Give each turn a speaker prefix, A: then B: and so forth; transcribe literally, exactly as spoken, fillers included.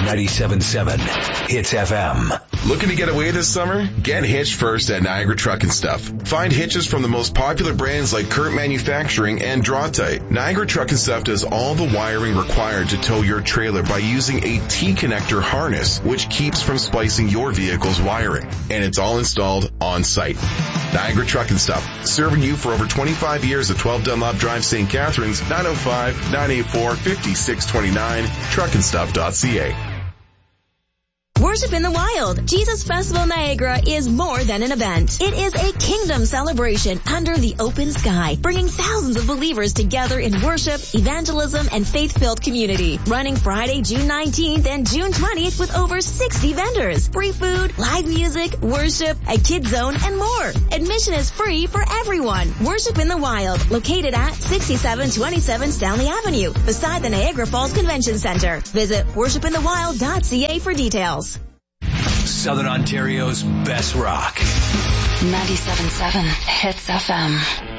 A: ninety-seven point seven Hits F M.
B: Looking to get away this summer? Get hitched first at Niagara Truck and Stuff. Find hitches from the most popular brands like Kurt Manufacturing and Draw-Tite. Niagara Truck and Stuff does all the wiring required to tow your trailer by using a T-connector harness, which keeps from splicing your vehicle's wiring. And it's all installed on site. Niagara Truck and Stuff, serving you for over twenty-five years at twelve Dunlop Drive, Saint Catharines, nine oh five, nine eight four, five six two nine, truck and stuff dot c a.
C: Worship in the Wild. Jesus Festival Niagara is more than an event. It is a kingdom celebration under the open sky, bringing thousands of believers together in worship, evangelism, and faith-filled community. Running Friday, June nineteenth and June twentieth with over sixty vendors. Free food, live music, worship, a kid zone, and more. Admission is free for everyone. Worship in the Wild, located at sixty-seven twenty-seven Stanley Avenue, beside the Niagara Falls Convention Center. Visit worship in the wild dot c a for details.
A: Southern Ontario's best rock.
D: ninety-seven point seven Hits F M.